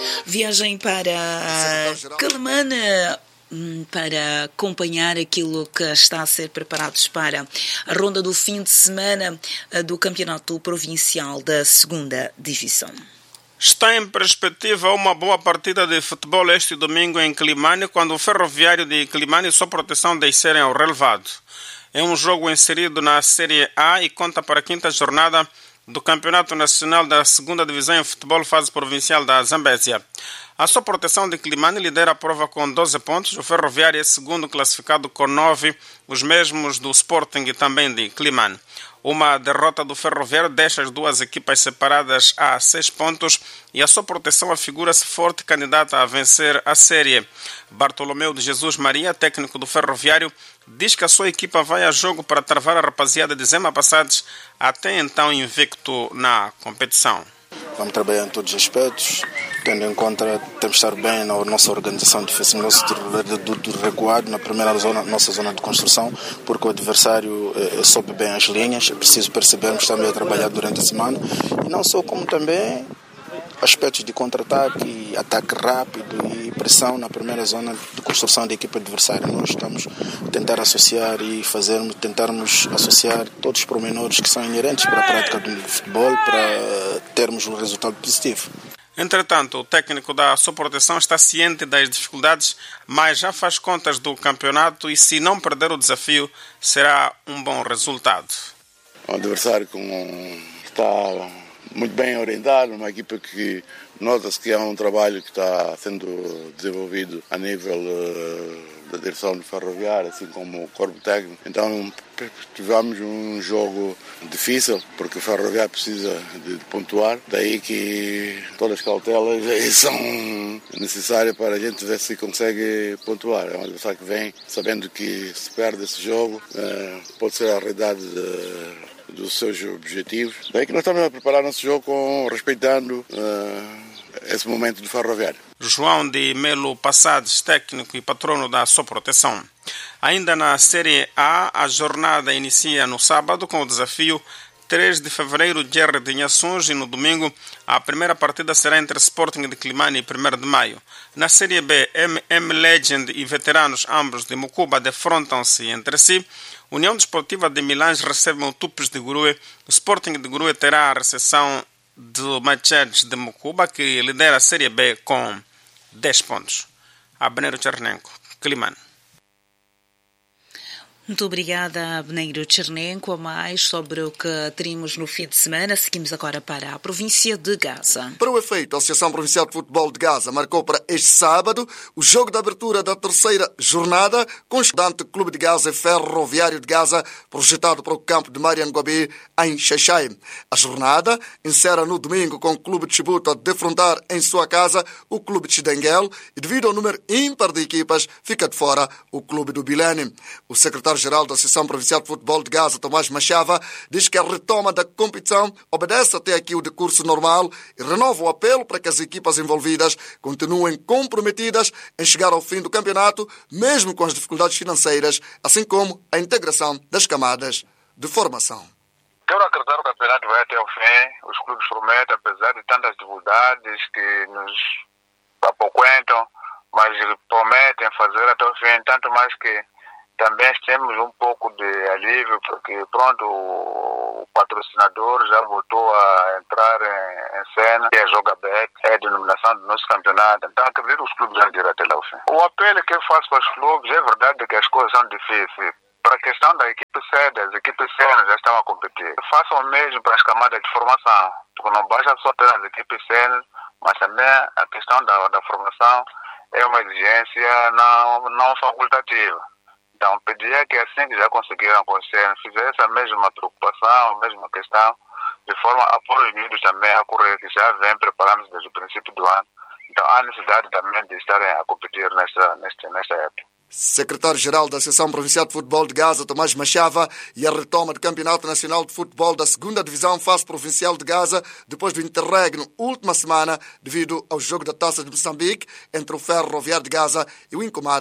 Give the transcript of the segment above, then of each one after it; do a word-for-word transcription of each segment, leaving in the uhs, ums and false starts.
Viagem para Quelimane para acompanhar aquilo que está a ser preparados para a ronda do fim de semana do Campeonato Provincial da segunda Divisão. Está em perspectiva uma boa partida de futebol este domingo em Quelimane, quando o Ferroviário de Quelimane e sua proteção descerem ao relevado. É um jogo inserido na Série A e conta para a quinta jornada do Campeonato Nacional da segunda Divisão em Futebol Fase Provincial da Zambésia. A sua proteção de Quelimane lidera a prova com doze pontos, o Ferroviário é segundo classificado com nove, os mesmos do Sporting e também de Quelimane. Uma derrota do Ferroviário deixa as duas equipas separadas a seis pontos e a sua proteção afigura-se forte candidata a vencer a série. Bartolomeu de Jesus Maria, técnico do Ferroviário, diz que a sua equipa vai a jogo para travar a rapaziada de Zema Passados, até então invicto na competição. Vamos trabalhar em todos os aspectos, tendo em conta temos de estar bem na nossa organização defensiva, nosso do, do recuado na primeira zona, nossa zona de construção, porque o adversário eh, sobe bem as linhas, é preciso percebermos também a trabalhar durante a semana, e não só como também aspectos de contra-ataque, ataque rápido e pressão na primeira zona de construção da equipa adversária. Nós estamos a tentar associar e fazermos, tentarmos associar todos os pormenores que são inerentes para a prática do futebol para termos um resultado positivo. Entretanto, o técnico da sua proteção está ciente das dificuldades, mas já faz contas do campeonato e, se não perder o desafio, será um bom resultado. Um adversário que está muito bem orientado, uma equipa que nota-se que há um trabalho que está sendo desenvolvido a nível uh, da direção do Ferroviário, assim como o corpo técnico. Então tivemos um jogo difícil, porque o Ferroviário precisa de pontuar, daí que todas as cautelas são necessárias para a gente ver se consegue pontuar. É um adversário que vem sabendo que se perde esse jogo, uh, pode ser a realidade de dos seus objetivos. Daí que nós estamos a preparar nosso jogo com, respeitando uh, esse momento do Ferroviário. João de Melo Passados, técnico e patrono da sua proteção. Ainda na Série A, a jornada inicia no sábado com o desafio três de fevereiro de R de Inhações e no domingo a primeira partida será entre Sporting de Quelimane e primeiro de maio. Na Série B, M M Legend e veteranos ambos de Mucuba defrontam-se entre si. União Desportiva de Milães recebe o Tupes de Gurue. O Sporting de Gurue terá a recepção do Machetes de Mucuba, que lidera a Série B com dez pontos. Abneiro Chernenko, Quelimane. Muito obrigada, Abneiro Chernenko. A mais sobre o que teríamos no fim de semana, seguimos agora para a província de Gaza. Para o efeito, a Associação Provincial de Futebol de Gaza marcou para este sábado o jogo de abertura da terceira jornada com o estudante Clube de Gaza e Ferroviário de Gaza, projetado para o campo de Marian Guabi, em Xaixai. A jornada encerra no domingo com o Clube de Chibuto a defrontar em sua casa o Clube de Chidenguel e, devido ao número ímpar de equipas, fica de fora o Clube do Bilene. O secretário geral da Associação Provincial de Futebol de Gaza, Tomás Machava, diz que a retoma da competição obedece até aqui o decurso normal e renova o apelo para que as equipas envolvidas continuem comprometidas em chegar ao fim do campeonato, mesmo com as dificuldades financeiras, assim como a integração das camadas de formação. Quero acreditar que o campeonato vai até o fim. Os clubes prometem, apesar de tantas dificuldades que nos apoquentam, mas prometem fazer até o fim, tanto mais que também temos um pouco de alívio, porque pronto, o patrocinador já voltou a entrar em, em cena, que é a Jogabet, é a denominação do nosso campeonato. Então acredito que os clubes vão ir até lá ao fim. O apelo que eu faço para os clubes, é verdade que as coisas são difíceis. Para a questão da equipe sede, as equipes sêniores já estão a competir. Façam o mesmo para as camadas de formação, porque não basta só ter as equipes sêniores, mas também a questão da, da formação é uma exigência não, não facultativa. Então, pedia que assim que já conseguiram acontecer, fizesse a mesma preocupação, a mesma questão, de forma a pôr os miúdos também a correr, que já vem preparando desde o princípio do ano. Então, há necessidade também de estarem a competir nesta, nesta, nesta época. Secretário-Geral da Associação Provincial de Futebol de Gaza, Tomás Machava, e a retoma do Campeonato Nacional de Futebol da segunda Divisão Fase Provincial de Gaza, depois do interregno última semana, devido ao jogo da Taça de Moçambique entre o Ferroviário de Gaza e o Incomate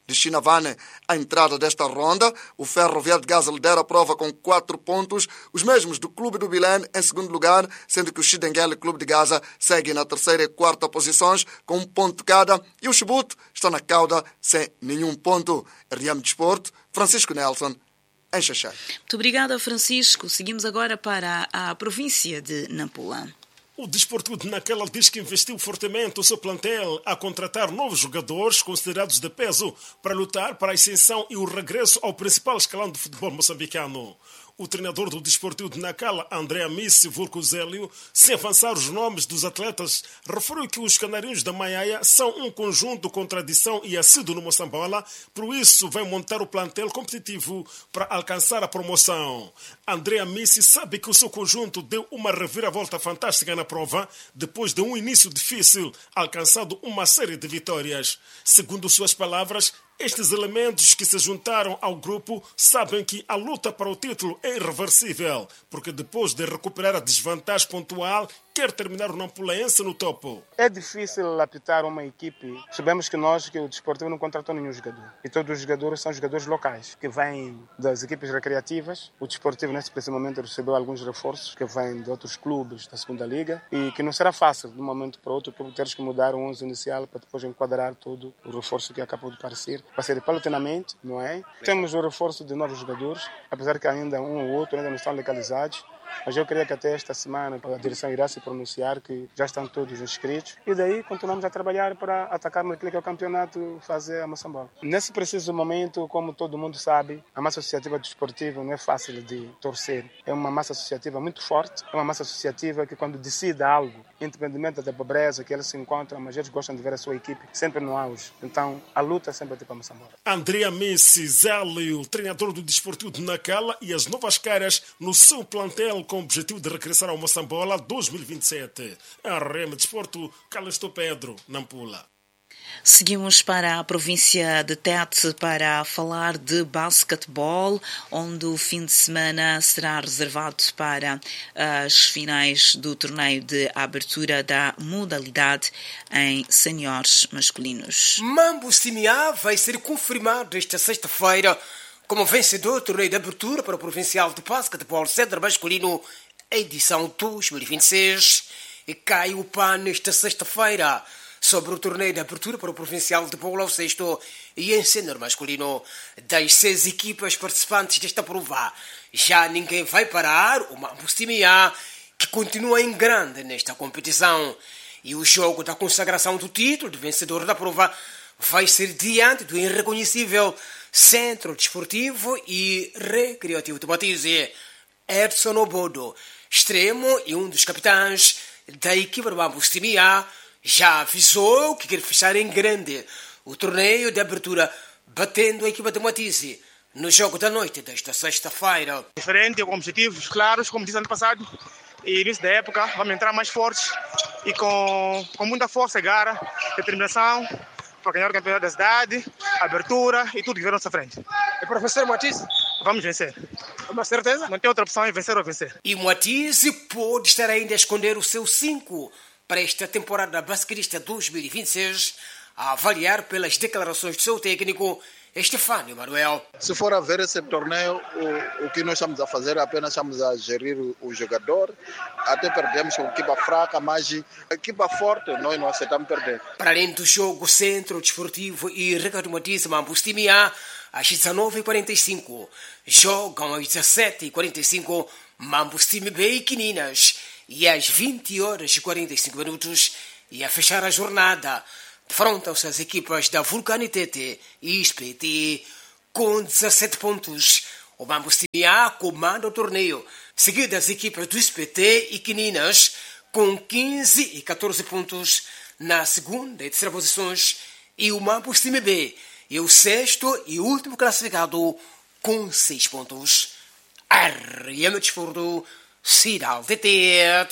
de Chinavane. À entrada desta ronda, o Ferroviário de Gaza lidera a prova com quatro pontos, os mesmos do Clube do Bilene em segundo lugar, sendo que o Chidenguele Clube de Gaza segue na terceira e quarta posições com um ponto cada e o Chubut está na cauda sem nenhum ponto. R M Desporto, Francisco Nelson, em Xaxá. Muito obrigada, Francisco. Seguimos agora para a província de Nampula. O Desportivo de Nacala diz que investiu fortemente o seu plantel a contratar novos jogadores considerados de peso para lutar para a ascensão e o regresso ao principal escalão do futebol moçambicano. O treinador do Desportivo de Nacala, André Amissi Vulco Zélio, sem avançar os nomes dos atletas, referiu que os canarinhos da Maiaia são um conjunto com tradição e assíduo no Moçambola, por isso vai montar o plantel competitivo para alcançar a promoção. André Amissi sabe que o seu conjunto deu uma reviravolta fantástica na prova, depois de um início difícil, alcançado uma série de vitórias. Segundo suas palavras, estes elementos que se juntaram ao grupo sabem que a luta para o título é irreversível, porque depois de recuperar a desvantagem pontual, quer terminar o nampulense no topo. É difícil apitar uma equipe. Sabemos que nós, que o Desportivo não contratou nenhum jogador. E todos os jogadores são jogadores locais, que vêm das equipes recreativas. O Desportivo, nesse preciso momento, recebeu alguns reforços que vêm de outros clubes da segunda Liga e que não será fácil, de um momento para outro, teres que mudar o onze inicial para depois enquadrar todo o reforço que acabou de aparecer. Vai ser paulatinamente, não é? Temos o reforço de novos jogadores, apesar que ainda um ou outro ainda não estão legalizados. Mas eu creio que até esta semana a direção irá se pronunciar que já estão todos inscritos e daí continuamos a trabalhar para atacarmos aquilo que é o campeonato, fazer a Moçambola. Nesse preciso momento, como todo mundo sabe, a massa associativa desportiva não é fácil de torcer. É uma massa associativa muito forte, é uma massa associativa que quando decide algo, independentemente da pobreza que eles se encontram, mas eles gostam de ver a sua equipe sempre no auge. Então a luta sempre é para a Moçambola. André Messi Zélio, treinador do Desportivo de Nacala, e as novas caras no seu plantel com o objetivo de regressar ao Moçambola dois mil e vinte e sete. A R M Desporto, Calixto Pedro, Nampula. Seguimos para a província de Tete para falar de basquetebol, onde o fim de semana será reservado para as finais do torneio de abertura da modalidade em seniores masculinos. Mambo Simiá vai ser confirmado esta sexta-feira como vencedor do torneio de abertura para o provincial de basquetebol cedro masculino, edição dois mil e vinte e seis. E cai o pá nesta sexta-feira sobre o torneio de abertura para o provincial de Bola ao Sexto e em sênior masculino. Das seis equipas participantes desta prova, já ninguém vai parar o Mambo Simiá, que continua em grande nesta competição. E o jogo da consagração do título de vencedor da prova vai ser diante do irreconhecível Centro Desportivo e Recreativo de Batize. Edson Obodo, extremo e um dos capitães da equipa do Mambo Simiá, já avisou que quer fechar em grande o torneio de abertura, batendo a equipa de Batize no jogo da noite desta sexta-feira. Diferente, com objetivos claros, como disse ano passado, e início da época vamos entrar mais fortes e com, com muita força, garra, determinação, para ganhar o campeonato da cidade, abertura e tudo que vier à nossa frente. E professor Batize? Vamos vencer. Uma certeza? Não tem outra opção, é vencer ou vencer. E Batize pode estar ainda a esconder o seu cinco para esta temporada basquetista dois mil e vinte e seis, a avaliar pelas declarações do seu técnico, Estefânio Manuel. Se for a ver esse torneio, o, o que nós estamos a fazer é apenas estamos a gerir o, o jogador. Até perdemos com equipa fraca, mas a equipa forte nós não aceitamos perder. Para além do jogo Centro Desportivo e Recadamatismo Mambo Simiá, às dezenove e quarenta e cinco, jogam às dezessete e quarenta e cinco Mambo Simiá e Quininas, e às vinte horas e quarenta e cinco minutos, e a fechar a jornada, defrontam-se as equipas da Vulcanitete e S P T com dezassete pontos. O Mambo Simiá comanda o torneio, seguido das equipas do S P T e Quininas com quinze e catorze pontos na segunda e terceira posições, e o Mambo Simiá é o sexto e último classificado com seis pontos. R M Desporto, Cidade de Tete,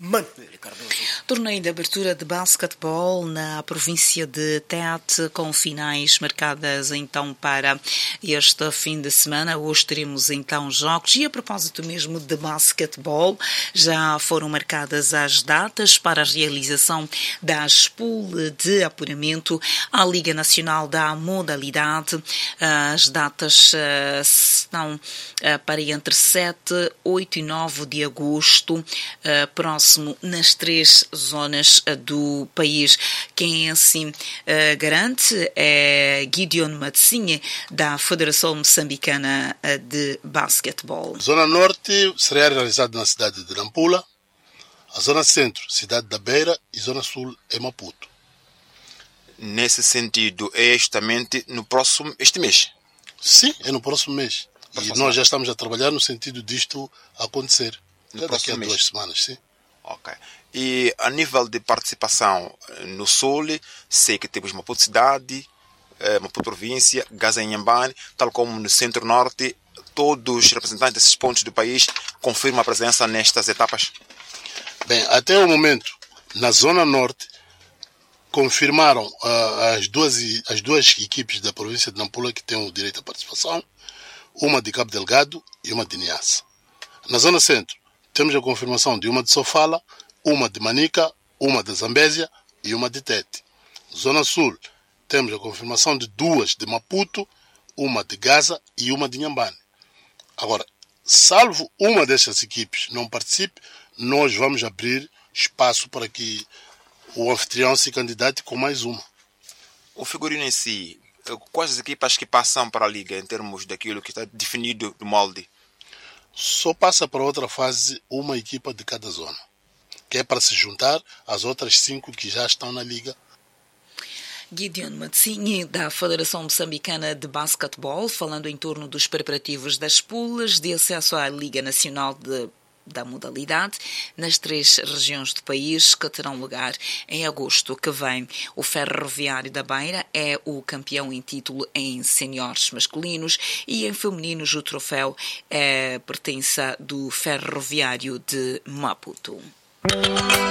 Manuel Cardoso. Torneio de abertura de basquetebol na província de Tete, com finais marcadas então para este fim de semana. Hoje teremos então jogos e, a propósito mesmo de basquetebol, já foram marcadas as datas para a realização das pool de apuramento à Liga Nacional da Modalidade. As datas uh, estão uh, para entre sete, oito e nove de agosto, uh, próximo nas três zonas uh, do país. Quem assim uh, garante é Gideon Matsinha, da Federação Moçambicana uh, de Basquetebol. Zona Norte será realizada na cidade de Nampula, a Zona Centro, cidade da Beira, e Zona Sul é Maputo. Nesse sentido, é justamente no próximo, este mês? Sim, é no próximo mês. Próximo e nós já estamos a trabalhar no sentido disto acontecer. No daqui a mês. duas semanas, sim. Ok. E a nível de participação no Sul, sei que temos Maputo Cidade, Maputo Província, Gaza e Inhambane, tal como no Centro-Norte, todos os representantes desses pontos do país confirmam a presença nestas etapas? Bem, até o momento, na Zona Norte, confirmaram uh, as, duas, as duas equipes da província de Nampula que têm o direito à participação, uma de Cabo Delgado e uma de Niassa. Na Zona Centro, temos a confirmação de uma de Sofala, uma de Manica, uma de Zambésia e uma de Tete. Zona Sul, temos a confirmação de duas de Maputo, uma de Gaza e uma de Inhambane. Agora, salvo uma dessas equipes não participe, nós vamos abrir espaço para que o anfitrião se candidate com mais uma. O figurino em si, quais as equipas que passam para a Liga em termos daquilo que está definido no molde? Só passa para outra fase uma equipa de cada zona, que é para se juntar às outras cinco que já estão na Liga. Gideon Matsinha, da Federação Moçambicana de Basquetebol, falando em torno dos preparativos das pools de acesso à Liga Nacional de da modalidade nas três regiões do país que terão lugar em agosto que vem. O Ferroviário da Beira é o campeão em título em seniores masculinos e em femininos o troféu é pertença do Ferroviário de Maputo.